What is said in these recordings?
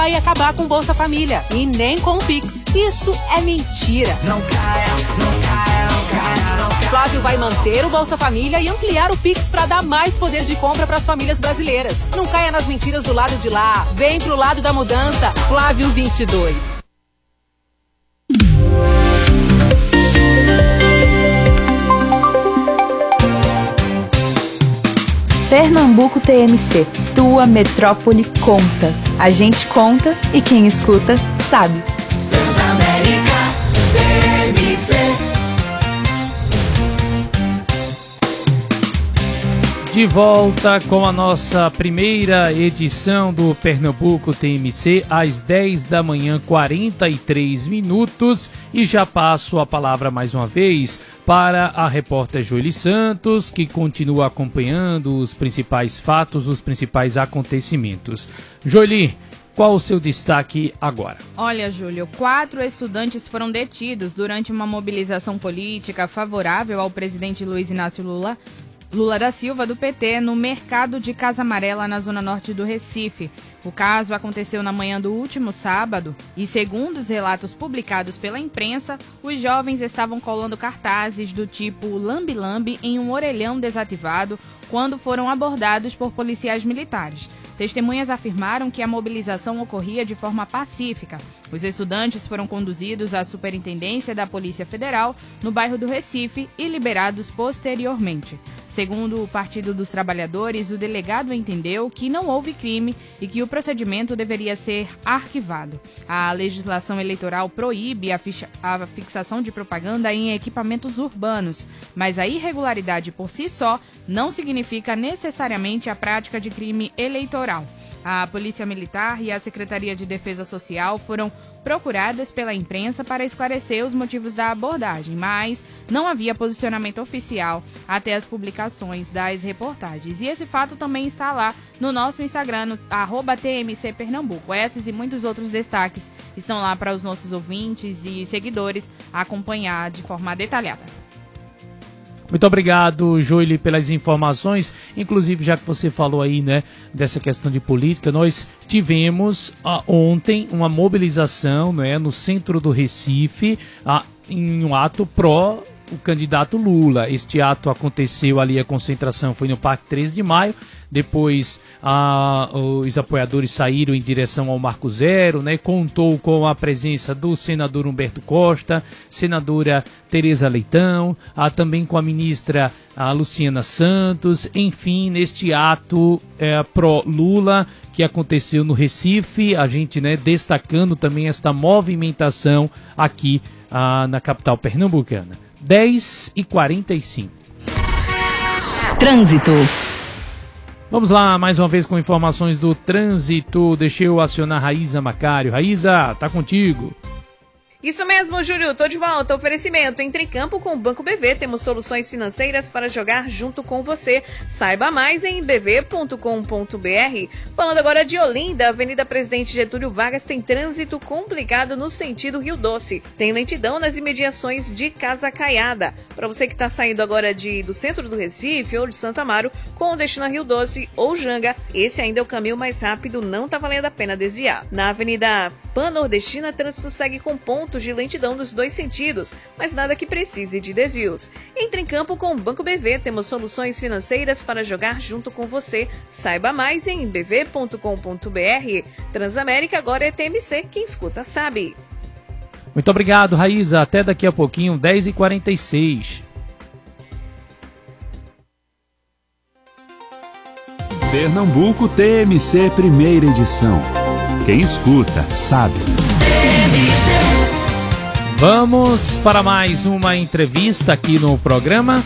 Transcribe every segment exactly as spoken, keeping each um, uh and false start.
vai acabar com o Bolsa Família e nem com o Pix. Isso é mentira. Não caia, não caia, não caia, não caia. Flávio vai manter o Bolsa Família e ampliar o Pix para dar mais poder de compra para as famílias brasileiras. Não caia nas mentiras do lado de lá. Vem pro lado da mudança. Flávio vinte e dois. Pernambuco T M C, tua metrópole conta. A gente conta e quem escuta sabe. Transamérica T M C. De volta com a nossa primeira edição do Pernambuco T M C, às dez da manhã, quarenta e três minutos, e já passo a palavra mais uma vez para a repórter Joeli Santos, que continua acompanhando os principais fatos, os principais acontecimentos. Joeli, qual o seu destaque agora? Olha, Júlio, quatro estudantes foram detidos durante uma mobilização política favorável ao presidente Luiz Inácio Lula Lula da Silva, do P T, no mercado de Casa Amarela, na zona norte do Recife. O caso aconteceu na manhã do último sábado e, segundo os relatos publicados pela imprensa, os jovens estavam colando cartazes do tipo lambe-lambe em um orelhão desativado quando foram abordados por policiais militares. Testemunhas afirmaram que a mobilização ocorria de forma pacífica. Os estudantes foram conduzidos à Superintendência da Polícia Federal, no bairro do Recife, e liberados posteriormente. Segundo o Partido dos Trabalhadores, o delegado entendeu que não houve crime e que o procedimento deveria ser arquivado. A legislação eleitoral proíbe a, ficha- a fixação de propaganda em equipamentos urbanos, mas a irregularidade por si só não significa necessariamente a prática de crime eleitoral. A Polícia Militar e a Secretaria de Defesa Social foram procuradas pela imprensa para esclarecer os motivos da abordagem, mas não havia posicionamento oficial até as publicações das reportagens. E esse fato também está lá no nosso Instagram, no arroba T M C Pernambuco. Esses e muitos outros destaques estão lá para os nossos ouvintes e seguidores acompanhar de forma detalhada. Muito obrigado, Joeli, pelas informações. Inclusive, já que você falou aí, né, dessa questão de política, nós tivemos ah, ontem uma mobilização, né, no centro do Recife, ah, em um ato pró o candidato Lula. Este ato aconteceu ali, a concentração foi no Parque treze de maio. Depois ah, os apoiadores saíram em direção ao Marco Zero, né? Contou com a presença do senador Humberto Costa, senadora Tereza Leitão, ah, também com a ministra ah, Luciana Santos. Enfim, neste ato eh, pró-Lula que aconteceu no Recife, a gente, né, destacando também esta movimentação aqui ah, na capital pernambucana. dez e quarenta e cinco. Trânsito. Vamos lá, mais uma vez com informações do trânsito. Deixa eu acionar Raíza Macário. Raíza, tá contigo. Isso mesmo, Júlio, tô de volta. Oferecimento. Entre em campo com o Banco B V. Temos soluções financeiras para jogar junto com você. Saiba mais em b v ponto com ponto b r. Falando agora de Olinda, Avenida Presidente Getúlio Vargas tem trânsito complicado no sentido Rio Doce. Tem lentidão nas imediações de Casa Caiada. Para você que está saindo agora de, do centro do Recife ou de Santo Amaro, com destino a Rio Doce ou Janga, esse ainda é o caminho mais rápido, não tá valendo a pena desviar. Na Avenida Pan-Nordestina, trânsito segue com pontos de lentidão dos dois sentidos, mas nada que precise de desvios. Entre em campo com o Banco B V, temos soluções financeiras para jogar junto com você. Saiba mais em b v ponto com ponto b r. Transamérica agora é T M C, quem escuta sabe. Muito obrigado, Raíza. Até daqui a pouquinho, dez e quarenta e seis. Pernambuco T M C, primeira edição. Quem escuta sabe. Vamos para mais uma entrevista aqui no programa.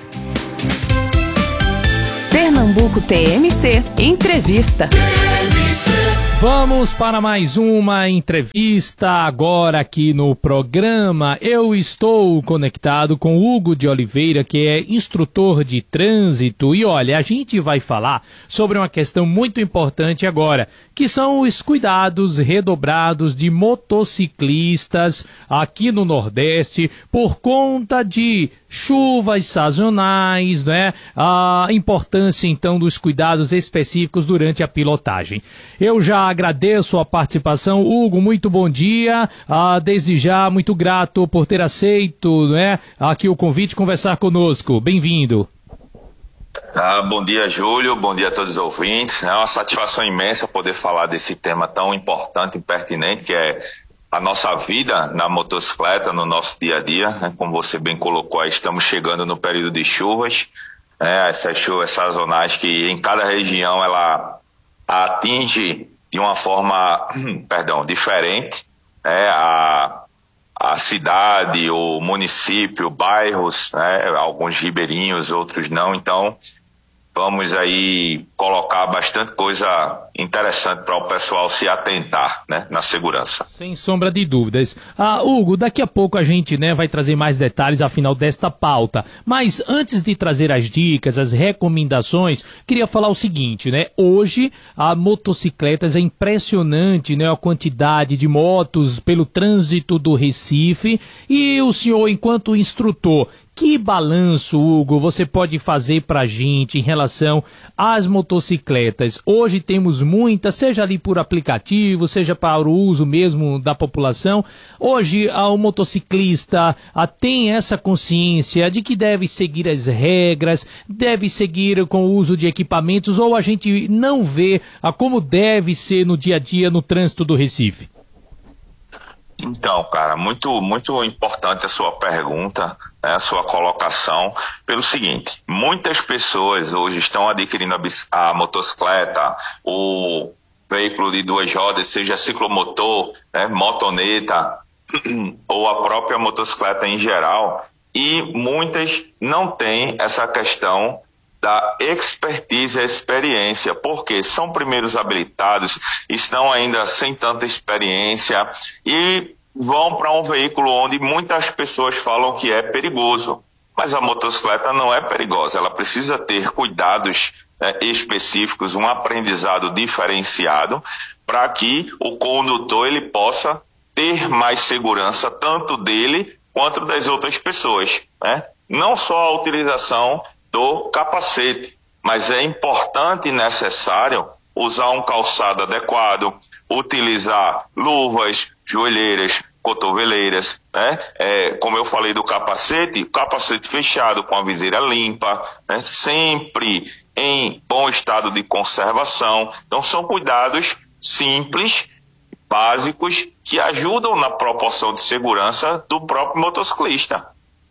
Pernambuco T M C, entrevista. Vamos para mais uma entrevista agora aqui no programa. Eu estou conectado com Hugo de Oliveira, que é instrutor de trânsito. E olha, a gente vai falar sobre uma questão muito importante agora, que são os cuidados redobrados de motociclistas aqui no Nordeste por conta de chuvas sazonais, né? A importância então dos cuidados específicos durante a pilotagem. Eu já agradeço a participação, Hugo, muito bom dia, ah, desde já muito grato por ter aceito, né, aqui o convite conversar conosco, bem-vindo. Ah, bom dia, Júlio, bom dia a todos os ouvintes. É uma satisfação imensa poder falar desse tema tão importante e pertinente que é a nossa vida na motocicleta, no nosso dia a dia, né? Como você bem colocou, aí estamos chegando no período de chuvas, né? Essas chuvas sazonais que em cada região ela atinge de uma forma, perdão, diferente, né? a, a cidade, o município, bairros, né? Alguns ribeirinhos, outros não, então vamos aí colocar bastante coisa interessante para o pessoal se atentar, né, na segurança. Sem sombra de dúvidas. Ah, Hugo, daqui a pouco a gente, né, vai trazer mais detalhes afinal desta pauta. Mas antes de trazer as dicas, as recomendações, queria falar o seguinte, né? Hoje a motocicletas é impressionante, né, a quantidade de motos pelo trânsito do Recife. E o senhor, enquanto instrutor, que balanço, Hugo, você pode fazer pra gente em relação às motocicletas? Hoje temos muitas, seja ali por aplicativo, seja para o uso mesmo da população. Hoje o motociclista a, tem essa consciência de que deve seguir as regras, deve seguir com o uso de equipamentos, ou a gente não vê a, como deve ser no dia a dia no trânsito do Recife? Então, cara, muito, muito importante a sua pergunta, né, a sua colocação, pelo seguinte: muitas pessoas hoje estão adquirindo a, a motocicleta, o veículo de duas rodas, seja ciclomotor, né, motoneta, ou a própria motocicleta em geral, e muitas não têm essa questão da expertise e experiência, porque são primeiros habilitados, estão ainda sem tanta experiência e vão para um veículo onde muitas pessoas falam que é perigoso. Mas a motocicleta não é perigosa, ela precisa ter cuidados, né, específicos, um aprendizado diferenciado para que o condutor ele possa ter mais segurança tanto dele quanto das outras pessoas, né? Não só a utilização do capacete, mas é importante e necessário usar um calçado adequado, utilizar luvas, joelheiras, cotoveleiras, né? É, como eu falei do capacete, capacete fechado com a viseira limpa, né? Sempre em bom estado de conservação. Então são cuidados simples, básicos, que ajudam na proporção de segurança do próprio motociclista.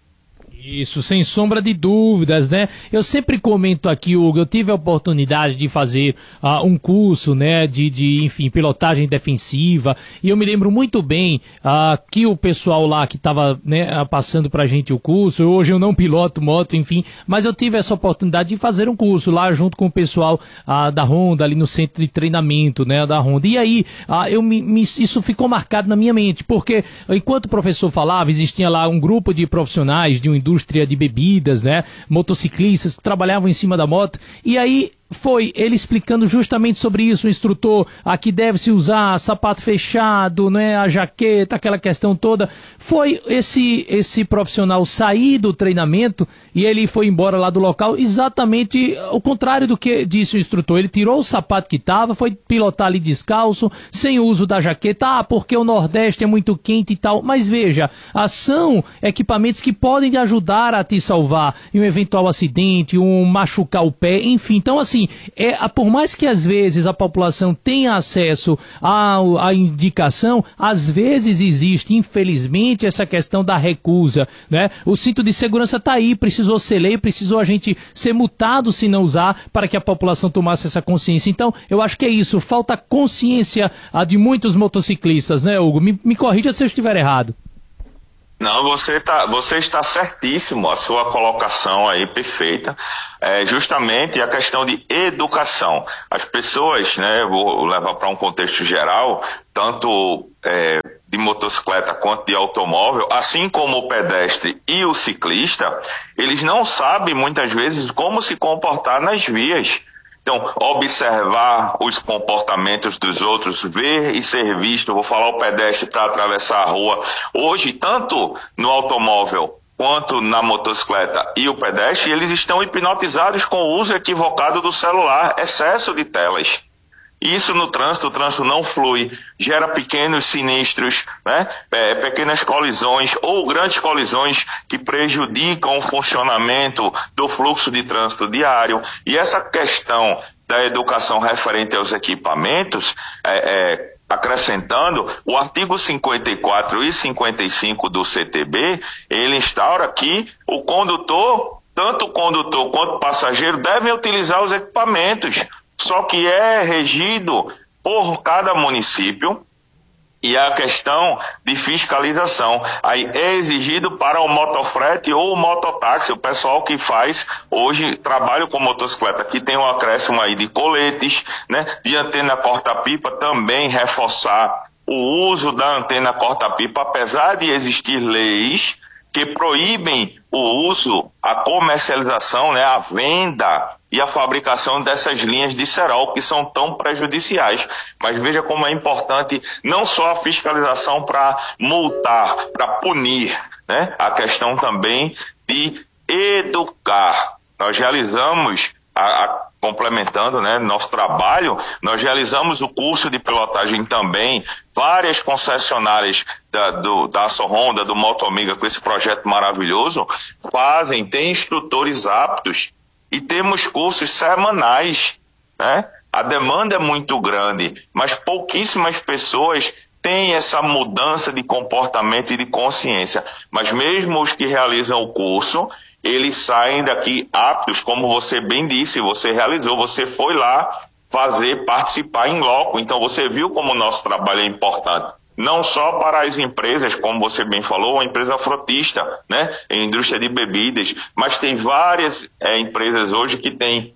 Isso, sem sombra de dúvidas, né? Eu sempre comento aqui, Hugo, eu tive a oportunidade de fazer uh, um curso, né, de, de, enfim, pilotagem defensiva, e eu me lembro muito bem uh, que o pessoal lá que estava, né, passando pra gente o curso, hoje eu não piloto moto, enfim, mas eu tive essa oportunidade de fazer um curso lá junto com o pessoal uh, da Honda, ali no centro de treinamento, né, da Honda, e aí uh, eu me, me, isso ficou marcado na minha mente, porque enquanto o professor falava, existia lá um grupo de profissionais de uma indústria indústria de bebidas, né, motociclistas que trabalhavam em cima da moto, e aí foi ele explicando justamente sobre isso, o instrutor, aqui deve-se usar sapato fechado, né, a jaqueta, aquela questão toda. Foi esse esse profissional sair do treinamento e ele foi embora lá do local, exatamente o contrário do que disse o instrutor. Ele tirou o sapato que estava, foi pilotar ali descalço, sem uso da jaqueta, ah, porque o Nordeste é muito quente e tal. Mas veja, são equipamentos que podem te ajudar a te salvar em um eventual acidente, um machucar o pé, enfim. Então, assim, é, por mais que às vezes a população tenha acesso à, à indicação, às vezes existe, infelizmente, essa questão da recusa, né? O cinto de segurança está aí, precisou ser lei, precisou a gente ser multado se não usar para que a população tomasse essa consciência. Então, eu acho que é isso, falta consciência a, de muitos motociclistas, né, Hugo? Me, me corrija se eu estiver errado. Não, você, tá, você está certíssimo, a sua colocação aí perfeita, é justamente a questão de educação. As pessoas, né, vou levar para um contexto geral, tanto é, de motocicleta quanto de automóvel, assim como o pedestre e o ciclista, eles não sabem muitas vezes como se comportar nas vias. Então, observar os comportamentos dos outros, ver e ser visto. Vou falar o pedestre para atravessar a rua. Hoje, tanto no automóvel quanto na motocicleta e o pedestre, eles estão hipnotizados com o uso equivocado do celular, excesso de telas. Isso no trânsito, o trânsito não flui, gera pequenos sinistros, né? É, pequenas colisões ou grandes colisões que prejudicam o funcionamento do fluxo de trânsito diário. E essa questão da educação referente aos equipamentos, é, é, acrescentando, o artigo cinquenta e quatro e cinquenta e cinco do C T B, ele instaura que o condutor, tanto o condutor quanto o passageiro, devem utilizar os equipamentos. Só que é regido por cada município e a questão de fiscalização. Aí é exigido para o motofrete ou o mototáxi, o pessoal que faz hoje trabalho com motocicleta, que tem um acréscimo aí de coletes, né, de antena corta-pipa, também reforçar o uso da antena corta-pipa, apesar de existir leis que proíbem o uso, a comercialização, né, a venda e a fabricação dessas linhas de cerol que são tão prejudiciais. Mas veja como é importante não só a fiscalização para multar, para punir, né, a questão também de educar. Nós realizamos, a, a, complementando, né, nosso trabalho, nós realizamos o curso de pilotagem também, várias concessionárias da, do, da Asso Honda, do Moto Amiga, com esse projeto maravilhoso, fazem, têm instrutores aptos e temos cursos semanais, né? A demanda é muito grande, mas pouquíssimas pessoas têm essa mudança de comportamento e de consciência. Mas mesmo os que realizam o curso, eles saem daqui aptos, como você bem disse, você realizou, você foi lá fazer, participar em loco. Então você viu como o nosso trabalho é importante. Não só para as empresas, como você bem falou, a empresa frotista, né, em indústria de bebidas, mas tem várias é, empresas hoje que tem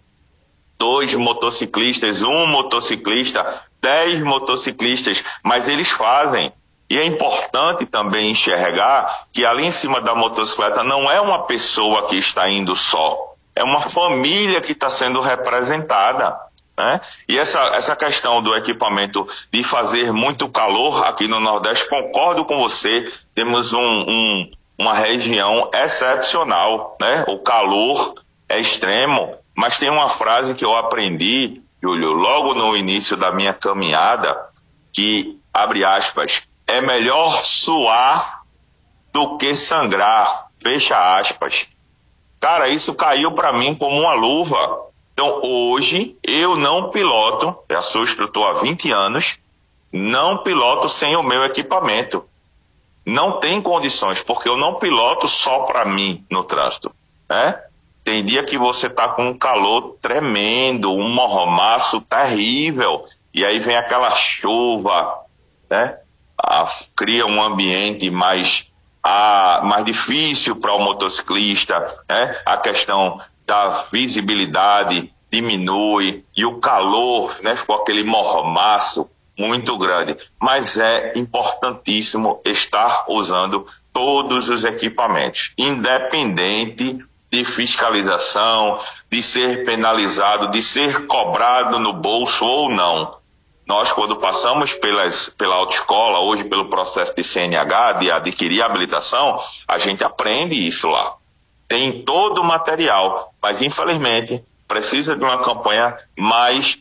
dois motociclistas, um motociclista, dez motociclistas, mas eles fazem. E é importante também enxergar que ali em cima da motocicleta não é uma pessoa que está indo só, é uma família que está sendo representada. Né? E essa, essa questão do equipamento de fazer muito calor aqui no Nordeste, concordo com você, temos um, um, uma região excepcional, né? O calor é extremo, mas tem uma frase que eu aprendi, Júlio, logo no início da minha caminhada, que, abre aspas, é melhor suar do que sangrar, fecha aspas. Cara, isso caiu para mim como uma luva. Então, hoje, eu não piloto, já sou instrutor há vinte anos, não piloto sem o meu equipamento. Não tem condições, porque eu não piloto só para mim no trânsito, né? Tem dia que você tá com um calor tremendo, um mormaço terrível, e aí vem aquela chuva, né? A, cria um ambiente mais, a, mais difícil para o motociclista, né? A questão da visibilidade diminui e o calor, né, ficou aquele mormaço muito grande. Mas é importantíssimo estar usando todos os equipamentos, independente de fiscalização, de ser penalizado, de ser cobrado no bolso ou não. Nós, quando passamos pelas, pela autoescola, hoje pelo processo de C N H, de adquirir habilitação, a gente aprende isso lá. Tem todo o material, mas infelizmente precisa de uma campanha mais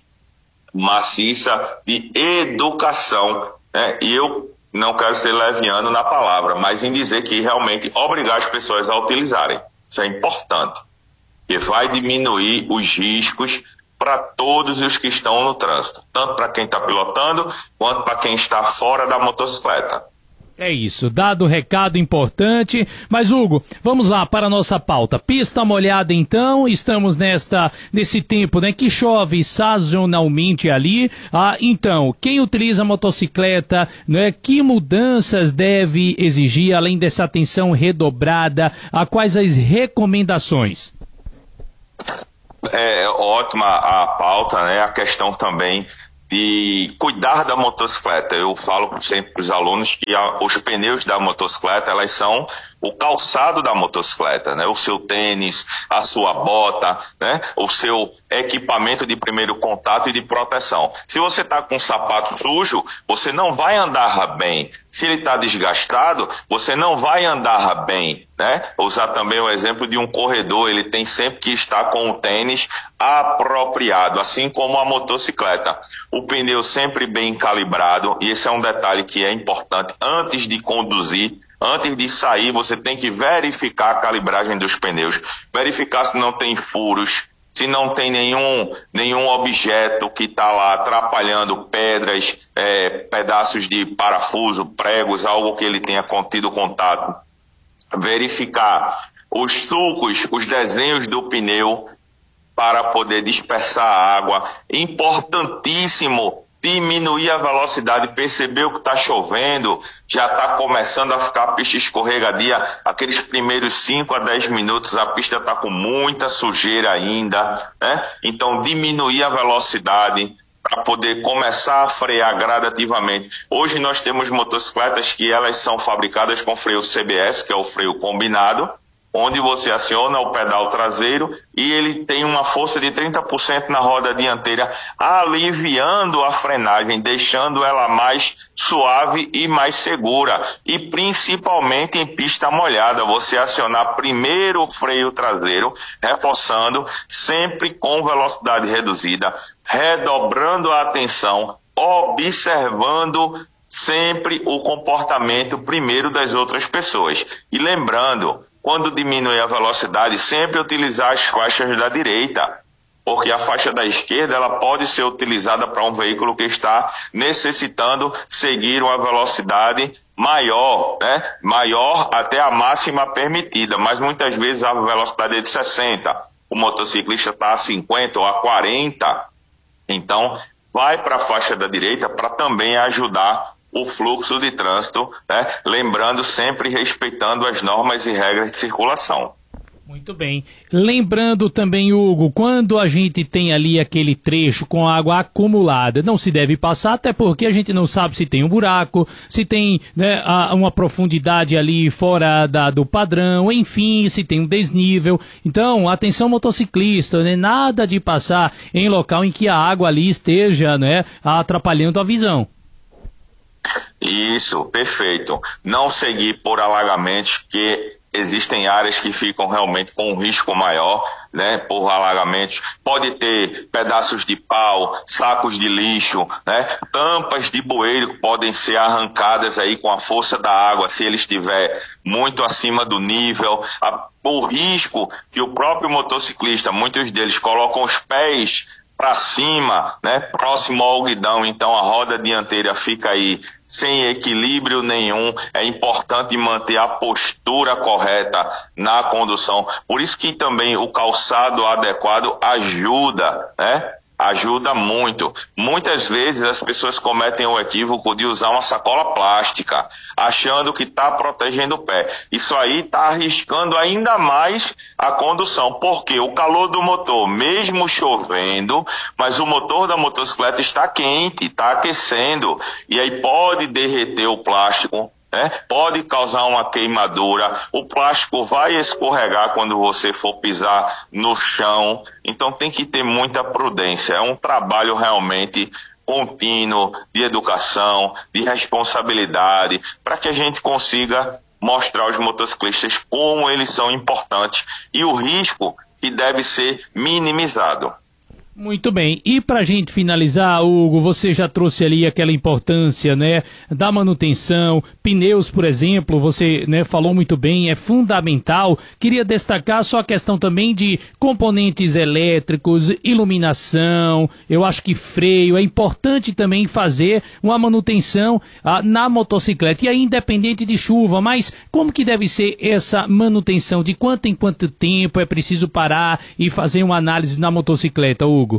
maciça de educação, né? E eu não quero ser leviano na palavra, mas em dizer que realmente obrigar as pessoas a utilizarem. Isso é importante, que vai diminuir os riscos para todos os que estão no trânsito, tanto para quem está pilotando, quanto para quem está fora da motocicleta. É isso, dado o recado importante. Mas, Hugo, vamos lá para a nossa pauta. Pista molhada, então, estamos nesta, nesse tempo, né, que chove sazonalmente ali. Ah, então, quem utiliza a motocicleta, né, que mudanças deve exigir, além dessa atenção redobrada? A quais as recomendações? É ótima a pauta, né? A questão também de cuidar da motocicleta. Eu falo sempre para os alunos que a, os pneus da motocicleta, elas são o calçado da motocicleta, né? O seu tênis, a sua bota, né? O seu equipamento de primeiro contato e de proteção. Se você está com um sapato sujo, você não vai andar bem. Se ele está desgastado, você não vai andar bem, né? Usar também o exemplo de um corredor, ele tem sempre que estar com o tênis apropriado, assim como a motocicleta. O pneu sempre bem calibrado, e esse é um detalhe que é importante antes de conduzir. Antes de sair, você tem que verificar a calibragem dos pneus, verificar se não tem furos, se não tem nenhum, nenhum objeto que está lá atrapalhando, pedras, é, pedaços de parafuso, pregos, algo que ele tenha contido contato. Verificar os sulcos, os desenhos do pneu para poder dispersar a água. Importantíssimo diminuir a velocidade, percebeu que está chovendo, já está começando a ficar a pista escorregadia, aqueles primeiros cinco a dez minutos a pista está com muita sujeira ainda, né? Então diminuir a velocidade para poder começar a frear gradativamente. Hoje nós temos motocicletas que elas são fabricadas com freio C B S, que é o freio combinado, onde você aciona o pedal traseiro e ele tem uma força de trinta por cento na roda dianteira, aliviando a frenagem, deixando ela mais suave e mais segura. E principalmente em pista molhada, você acionar primeiro o freio traseiro, reforçando, sempre com velocidade reduzida, redobrando a atenção, observando sempre o comportamento primeiro das outras pessoas. E lembrando, quando diminuir a velocidade, sempre utilizar as faixas da direita, porque a faixa da esquerda ela pode ser utilizada para um veículo que está necessitando seguir uma velocidade maior, né? Maior até a máxima permitida, mas muitas vezes a velocidade é de sessenta, o motociclista está a cinquenta ou a quarenta, então vai para a faixa da direita para também ajudar o fluxo de trânsito, né? Lembrando, sempre respeitando as normas e regras de circulação. Muito bem. Lembrando também, Hugo, quando a gente tem ali aquele trecho com água acumulada, não se deve passar, até porque a gente não sabe se tem um buraco, se tem, né, uma profundidade ali fora da, do padrão, enfim, se tem um desnível. Então, atenção motociclista, né, nada de passar em local em que a água ali esteja, né, atrapalhando a visão. Isso, perfeito. Não seguir por alagamentos, que existem áreas que ficam realmente com um risco maior, né, por alagamentos. Pode ter pedaços de pau, sacos de lixo, né, tampas de bueiro que podem ser arrancadas aí com a força da água, se ele estiver muito acima do nível. A, o risco que o próprio motociclista, muitos deles colocam os pés para cima, né, próximo ao guidão, então a roda dianteira fica aí sem equilíbrio nenhum. É importante manter a postura correta na condução. Por isso que também o calçado adequado ajuda, né? Ajuda muito. Muitas vezes as pessoas cometem o equívoco de usar uma sacola plástica, achando que está protegendo o pé. Isso aí está arriscando ainda mais a condução, porque o calor do motor, mesmo chovendo, mas o motor da motocicleta está quente, está aquecendo, e aí pode derreter o plástico, né? Pode causar uma queimadura, o plástico vai escorregar quando você for pisar no chão, então tem que ter muita prudência. É um trabalho realmente contínuo de educação, de responsabilidade, para que a gente consiga mostrar aos motociclistas como eles são importantes e o risco que deve ser minimizado. Muito bem, e para a gente finalizar, Hugo, você já trouxe ali aquela importância, né, da manutenção, pneus, por exemplo, você, né, falou muito bem, é fundamental. Queria destacar só a questão também de componentes elétricos, iluminação, eu acho que freio, é importante também fazer uma manutenção ah, na motocicleta, e aí independente de chuva, mas como que deve ser essa manutenção, de quanto em quanto tempo é preciso parar e fazer uma análise na motocicleta, Hugo?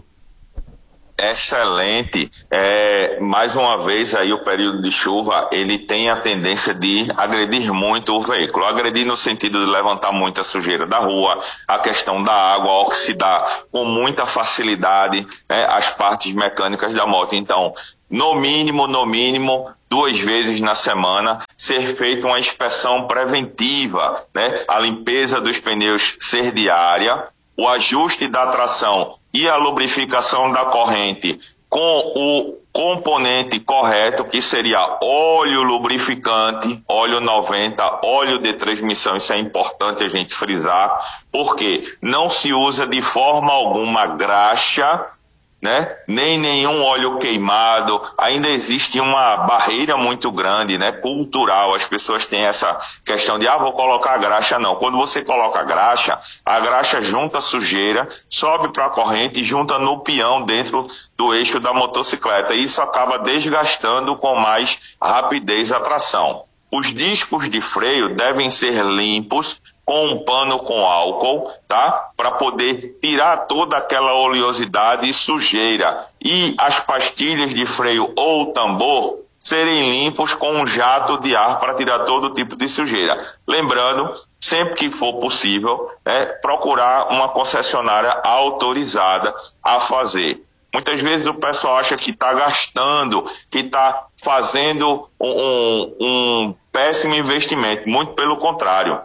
Excelente. É, mais uma vez aí o período de chuva, ele tem a tendência de agredir muito o veículo. Agredir no sentido de levantar muita sujeira da rua, a questão da água, oxidar com muita facilidade, né, as partes mecânicas da moto. Então, no mínimo, no mínimo, duas vezes na semana, ser feita uma inspeção preventiva, né? A limpeza dos pneus ser diária, o ajuste da tração e a lubrificação da corrente com o componente correto, que seria óleo lubrificante, óleo noventa, óleo de transmissão. Isso é importante a gente frisar, porque não se usa de forma alguma graxa, né? Nem nenhum óleo queimado. Ainda existe uma barreira muito grande, né? Cultural. As pessoas têm essa questão de, ah, vou colocar graxa. Não. Quando você coloca graxa, a graxa junta sujeira, sobe para a corrente e junta no peão dentro do eixo da motocicleta. E isso acaba desgastando com mais rapidez a tração. Os discos de freio devem ser limpos com um pano com álcool, tá? Para poder tirar toda aquela oleosidade e sujeira. E as pastilhas de freio ou tambor serem limpos com um jato de ar para tirar todo tipo de sujeira. Lembrando, sempre que for possível, né, procurar uma concessionária autorizada a fazer. Muitas vezes o pessoal acha que está gastando, que está fazendo um, um, um péssimo investimento. Muito pelo contrário.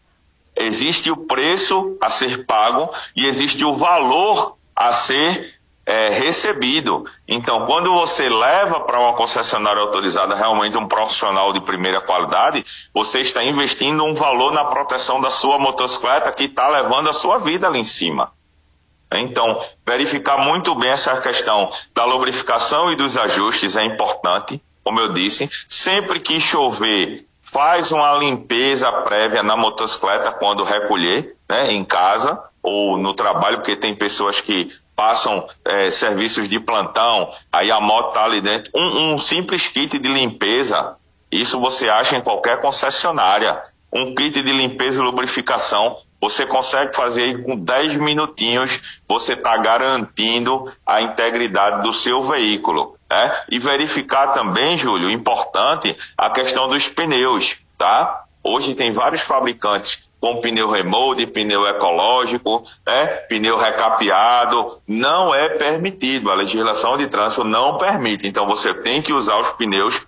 Existe o preço a ser pago e existe o valor a ser é, recebido. Então, quando você leva para uma concessionária autorizada realmente um profissional de primeira qualidade, você está investindo um valor na proteção da sua motocicleta que está levando a sua vida ali em cima. Então, verificar muito bem essa questão da lubrificação e dos ajustes é importante, como eu disse. Sempre que chover, faz uma limpeza prévia na motocicleta quando recolher, né, em casa ou no trabalho, porque tem pessoas que passam é, serviços de plantão, aí a moto está ali dentro. Um, um simples kit de limpeza, isso você acha em qualquer concessionária. Um kit de limpeza e lubrificação, você consegue fazer aí com dez minutinhos, você está garantindo a integridade do seu veículo. É, e verificar também, Júlio, importante, a questão dos pneus, tá? Hoje tem vários fabricantes com pneu remold, pneu ecológico, é, pneu recapeado. Não é permitido, a legislação de trânsito não permite. Então você tem que usar os pneus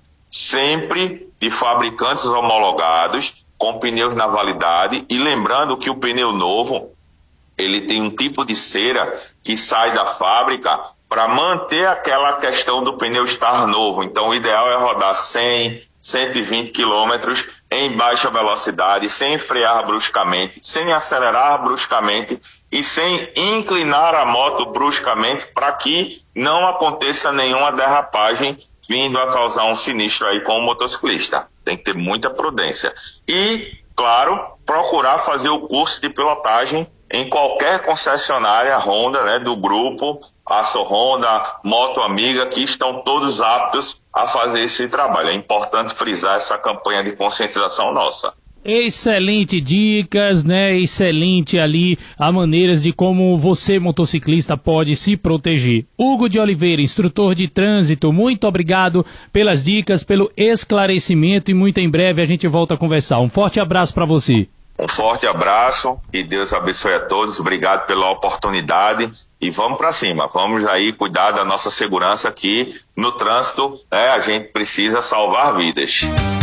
sempre de fabricantes homologados, com pneus na validade, e lembrando que o pneu novo, ele tem um tipo de cera que sai da fábrica para manter aquela questão do pneu estar novo. Então o ideal é rodar cem, cento e vinte quilômetros em baixa velocidade, sem frear bruscamente, sem acelerar bruscamente e sem inclinar a moto bruscamente, para que não aconteça nenhuma derrapagem vindo a causar um sinistro aí com o motociclista. Tem que ter muita prudência. E, claro, procurar fazer o curso de pilotagem em qualquer concessionária Honda, né, do grupo Aço Honda, Moto Amiga, que estão todos aptos a fazer esse trabalho. É importante frisar essa campanha de conscientização nossa. Excelente dicas, né? Excelente ali a maneiras de como você, motociclista, pode se proteger. Hugo de Oliveira, instrutor de trânsito, muito obrigado pelas dicas, pelo esclarecimento, e muito em breve a gente volta a conversar. Um forte abraço para você. Um forte abraço e Deus abençoe a todos. Obrigado pela oportunidade e vamos para cima. Vamos aí cuidar da nossa segurança, que no trânsito, né, a gente precisa salvar vidas.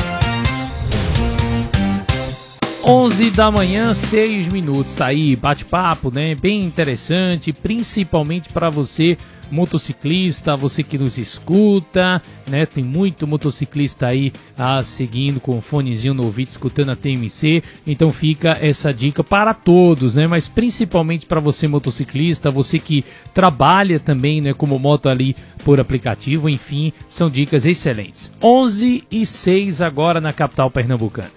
onze da manhã, seis minutos, tá aí, bate-papo, né, bem interessante, principalmente para você, motociclista, você que nos escuta, né, tem muito motociclista aí ah, seguindo com o fonezinho no ouvido, escutando a T M C, então fica essa dica para todos, né, mas principalmente para você, motociclista, você que trabalha também, né, como moto ali por aplicativo, enfim, são dicas excelentes. onze e seis agora na capital pernambucana.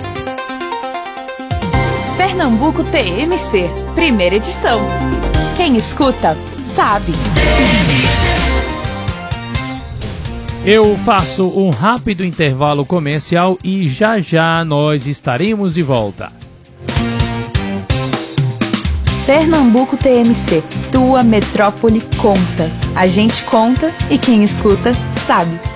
Pernambuco T M C, primeira edição. Quem escuta, sabe. Eu faço um rápido intervalo comercial e já já nós estaremos de volta. Pernambuco T M C, tua metrópole conta. A gente conta e quem escuta, sabe.